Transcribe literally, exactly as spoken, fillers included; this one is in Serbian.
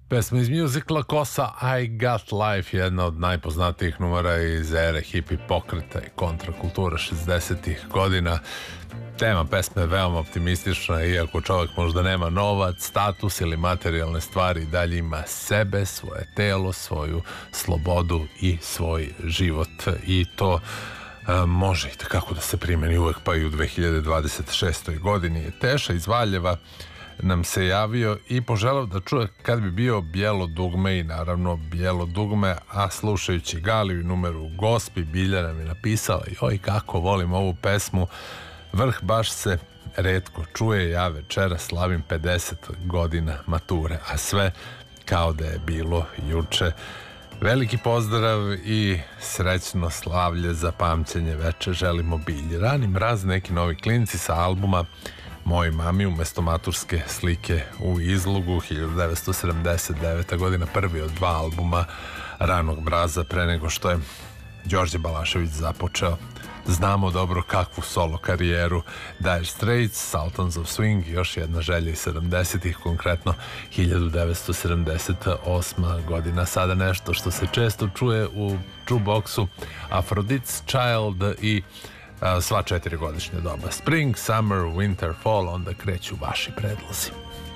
Pesma iz muzikla Kosa I Got Life, jedna od najpoznatijih numera iz ere hippie pokreta i kontrakultura šezdesetih godina. Tema pesme je veoma optimistična, iako čovjek možda nema novac, status ili materijalne stvari, dalje ima sebe, svoje telo, svoju slobodu i svoj život. I to a, može i takako da se primeni uvek, pa i u dve hiljade dvadeset šestoj godini. Teša iz Valjeva nam se javio i poželao da čuje kad bi bio Bijelo dugme, i naravno Bijelo dugme, a slušajući Galiju i numeru Gospi, Biljana mi napisala: joj, kako volim ovu pesmu, vrh baš se retko čuje, ja večera slavim pedeset godina mature, a sve kao da je bilo juče. Veliki pozdrav i srećno slavlje za pamćenje veče želimo Bilji. Rani mraz, neki novi klinci sa albuma Moj mami umesto maturske slike u izlogu, hiljadu devetsto sedamdeset deveta godina, prvi od dva albuma Ranog mraza pre nego što je Đorđe Balašević započeo. Znamo dobro kakvu solo karijeru Dire Straits, Sultans of Swing, još jedna želja iz sedamdesetih, konkretno hiljadu devetsto sedamdeset osma godina. Sada nešto što se često čuje u jukeboxu, Aphrodite's Child i sva četiri godišnje doba. Spring, summer, winter, fall, onda kreću vaši predlozi.